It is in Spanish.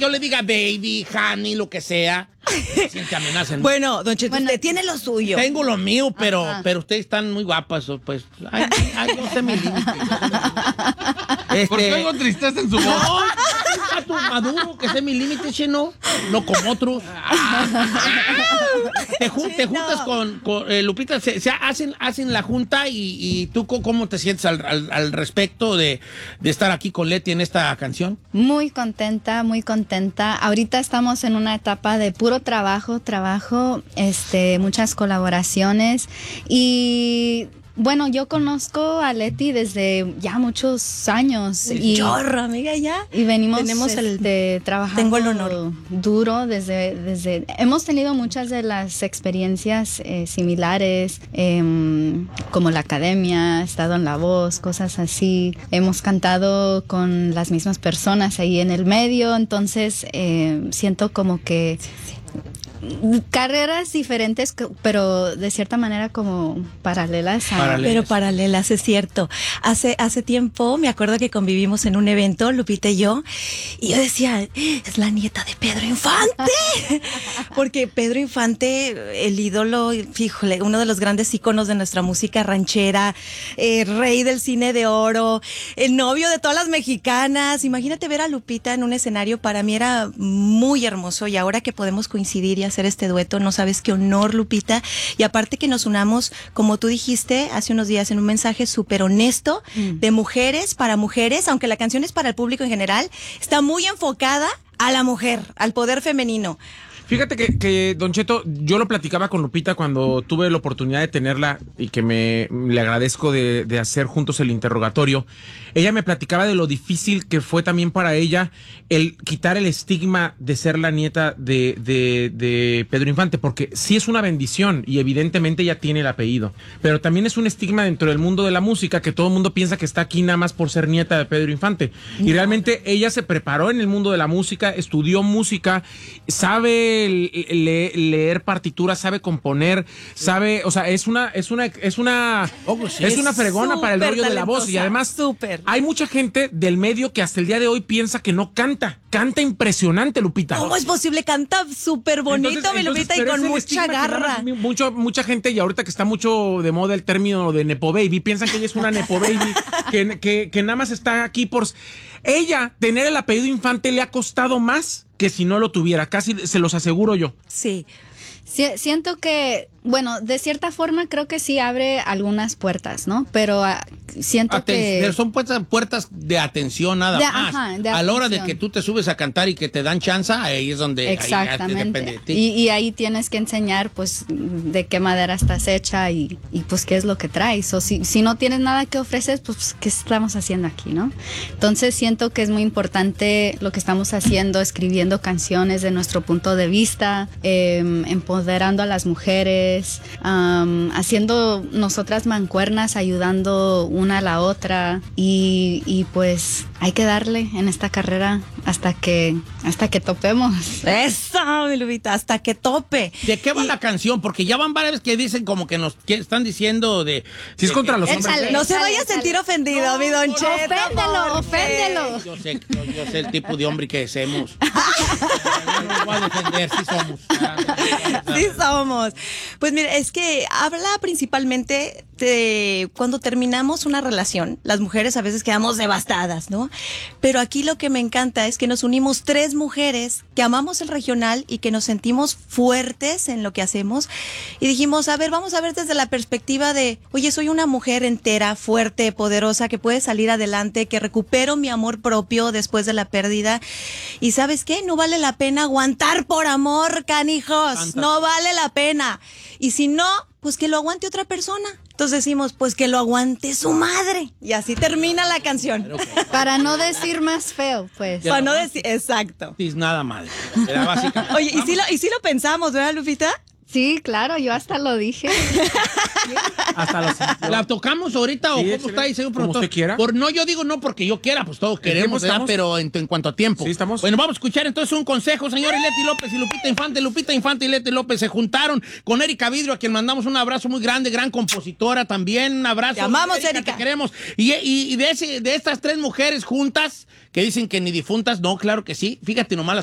yo le diga baby, honey, lo que sea, siente amenaza. Bueno, don Cheto, usted tiene lo suyo. Tengo lo mío, pero ustedes están muy guapas, pues. Ay, no sé mi límite. ¿Por qué oigo tristeza en su voz? No, maduro, que sé mi límite, chino. No como otros. Te juntas con Lupita, se hacen la junta y tú, ¿cómo te sientes al respecto de estar aquí con Leti en esta canción? Muy contenta, muy contenta. Ahorita estamos en una etapa de puro trabajo, muchas colaboraciones y bueno, yo conozco a Leti desde ya muchos años. Chorro, amiga, ya. Y tenemos trabajando tengo el honor. Duro desde hemos tenido muchas de las experiencias similares, como la academia, estado en La Voz, cosas así. Hemos cantado con las mismas personas ahí en el medio, entonces siento como que carreras diferentes, pero de cierta manera como paralelas. Pero paralelas, es cierto. Hace tiempo me acuerdo que convivimos en un evento, Lupita y yo decía, es la nieta de Pedro Infante. Porque Pedro Infante, el ídolo, fíjole, uno de los grandes íconos de nuestra música ranchera, rey del cine de oro, el novio de todas las mexicanas. Imagínate ver a Lupita en un escenario, para mí era muy hermoso, y ahora que podemos coincidir y hacer este dueto, no sabes qué honor, Lupita, y aparte que nos unamos, como tú dijiste hace unos días en un mensaje súper honesto, de mujeres para mujeres, aunque la canción es para el público en general, está muy enfocada a la mujer, al poder femenino. Fíjate que Don Cheto, yo lo platicaba con Lupita cuando tuve la oportunidad de tenerla y que le agradezco de hacer juntos el interrogatorio. Ella me platicaba de lo difícil que fue también para ella el quitar el estigma de ser la nieta de Pedro Infante, porque sí es una bendición y evidentemente ella tiene el apellido, pero también es un estigma dentro del mundo de la música que todo el mundo piensa que está aquí nada más por ser nieta de Pedro Infante. Y realmente ella se preparó en el mundo de la música, estudió música, sabe leer partituras, sabe componer, sabe, o sea, es una fregona para el rollo de la voz, y además hay mucha gente del medio que hasta el día de hoy piensa que no canta impresionante, Lupita. ¿Cómo es posible? Canta súper bonito, mi Lupita, y con mucha garra. Mucha gente, y ahorita que está mucho de moda el término de Nepo Baby, piensan que ella es una Nepo Baby, que nada más está aquí por... Ella, tener el apellido Infante le ha costado más que si no lo tuviera, casi se los aseguro yo. Sí. Siento que, bueno, de cierta forma creo que sí abre algunas puertas, ¿no? Pero siento que... Son puertas de atención nada más. A la hora de que tú te subes a cantar y que te dan chance, ahí es donde... Exactamente. Ahí depende de ti. Y ahí tienes que enseñar, pues, de qué madera estás hecha y pues, qué es lo que traes. O si no tienes nada que ofrecer, pues, ¿qué estamos haciendo aquí, no? Entonces, siento que es muy importante lo que estamos haciendo, escribiendo canciones de nuestro punto de vista, empoderando a las mujeres, haciendo nosotras mancuernas, ayudando una a la otra y pues hay que darle en esta carrera hasta que topemos. Eso, mi Lupita, hasta que tope. ¿De qué va la canción? Porque ya van varias veces que dicen como que están diciendo de... Si es contra los hombres. No se vaya a sentir ofendido, mi Don Cheto. Oféndelo. Yo sé el tipo de hombre que somos. No lo voy a defender, sí somos. Sí somos. Pues mira, es que habla principalmente de cuando terminamos una relación. Las mujeres a veces quedamos devastadas, ¿no? Pero aquí lo que me encanta es que nos unimos 3 mujeres que amamos el regional y que nos sentimos fuertes en lo que hacemos. Y dijimos, a ver, vamos a ver desde la perspectiva de, oye, soy una mujer entera, fuerte, poderosa, que puede salir adelante, que recupero mi amor propio después de la pérdida. Y ¿sabes qué? No vale la pena aguantar por amor, canijos. No vale la pena. Y si no, pues que lo aguante otra persona. Entonces decimos, pues que lo aguante su madre. Y así termina la canción. Para no decir más feo, pues. Para no decir, exacto. Es nada mal. Era básicamente. Oye, ¿y sí lo pensamos, ¿verdad, Lupita? Sí, claro, yo hasta lo dije. Hasta lo sintió. ¿La tocamos ahorita Sí, o cómo está ahí, señor como productor? usted quiera. No, yo digo no porque yo quiera, pues todos queremos, ¿verdad? Pero en cuanto a tiempo. Sí, estamos. Bueno, vamos a escuchar entonces un consejo, señores. Leti López y Lupita Infante. Lupita Infante y Leti López se juntaron con Erika Vidrio, a quien mandamos un abrazo muy grande, gran compositora también. Un abrazo. Te amamos, Erika. Te queremos. Y de estas 3 mujeres juntas, que dicen que ni difuntas, no, claro que sí. Fíjate nomás